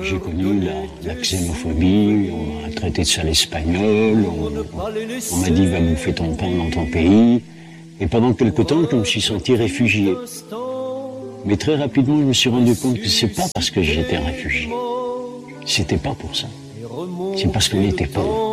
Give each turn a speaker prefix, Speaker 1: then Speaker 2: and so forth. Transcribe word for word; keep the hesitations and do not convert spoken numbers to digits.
Speaker 1: J'ai connu la, la xénophobie, on m'a traité de sale espagnol, on, on m'a dit va bouffer ton pain dans ton pays. Et pendant quelque temps, je me suis senti réfugié. Mais très rapidement, je me suis rendu compte que c'est pas parce que j'étais réfugié. C'était pas pour ça. C'est parce qu'on était pauvre.